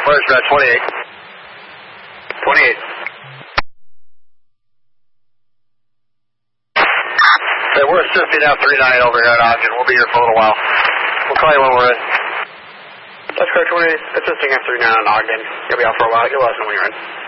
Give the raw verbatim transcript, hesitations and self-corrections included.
Where's that twenty-eight? twenty-eight. Hey, we're assisting F thirty-nine over here at Ogden. We'll be here for a little while. We'll call you when we're in. Let's go twenty-eight, assisting F thirty-nine on Ogden. You'll be out for a while. You'll let us know when you're in.